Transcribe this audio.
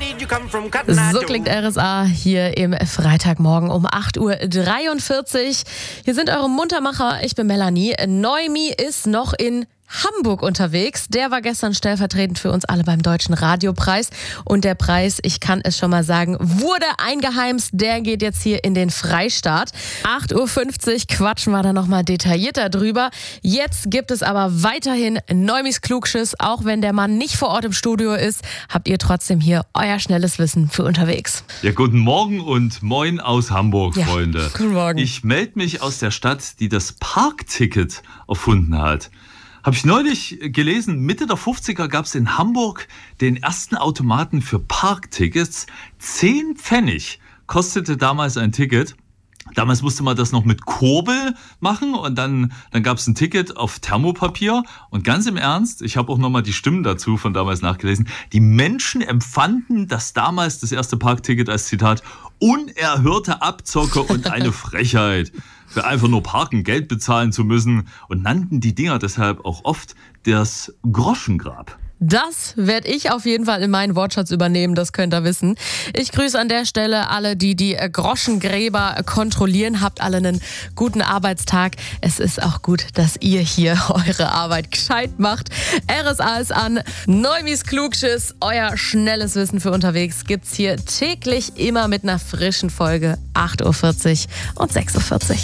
So klingt RSA hier im Freitagmorgen um 8:43 Uhr. Hier sind eure Muntermacher, ich bin Melanie. Noemi ist noch in Hamburg unterwegs. Der war gestern stellvertretend für uns alle beim Deutschen Radiopreis. Und der Preis, ich kann es schon mal sagen, wurde eingeheimst. Der geht jetzt hier in den Freistaat. 8:50 Uhr quatschen wir da nochmal detaillierter drüber. Jetzt gibt es aber weiterhin Neumis Klugschiss. Auch wenn der Mann nicht vor Ort im Studio ist, habt ihr trotzdem hier euer schnelles Wissen für unterwegs. Ja, guten Morgen und moin aus Hamburg, Ja, Freunde. guten Morgen. Ich melde mich aus der Stadt, die das Parkticket erfunden hat. Habe ich neulich gelesen, Mitte der 50er gab es in Hamburg den ersten Automaten für Parktickets. 10 Pfennig kostete damals ein Ticket. Damals musste man das noch mit Kurbel machen und dann gab es ein Ticket auf Thermopapier. Und ganz im Ernst, ich habe auch nochmal die Stimmen dazu von damals nachgelesen, die Menschen empfanden das damals, das erste Parkticket, als Zitat, unerhörte Abzocke und eine Frechheit. Für einfach nur parken, Geld bezahlen zu müssen und nannten die Dinger deshalb auch oft das Groschengrab. Das werde ich auf jeden Fall in meinen Wortschatz übernehmen, das könnt ihr wissen. Ich grüße an der Stelle alle, die Groschengräber kontrollieren. Habt alle einen guten Arbeitstag. Es ist auch gut, dass ihr hier eure Arbeit gescheit macht. RSA ist an. Neumis Klugschiss, euer schnelles Wissen für unterwegs, gibt's hier täglich immer mit einer frischen Folge. 8:40 Uhr und 6:40 Uhr.